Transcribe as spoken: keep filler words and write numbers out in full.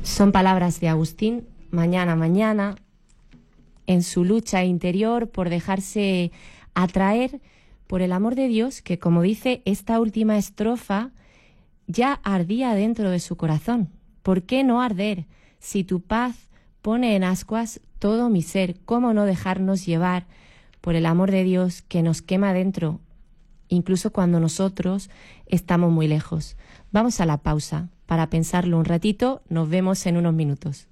Son palabras de Agustín, mañana, mañana, en su lucha interior por dejarse atraer por el amor de Dios, que, como dice esta última estrofa, ya ardía dentro de su corazón. ¿Por qué no arder? Si tu paz pone en ascuas todo mi ser, ¿cómo no dejarnos llevar por el amor de Dios que nos quema dentro, incluso cuando nosotros estamos muy lejos? Vamos a la pausa para pensarlo un ratito. Nos vemos en unos minutos.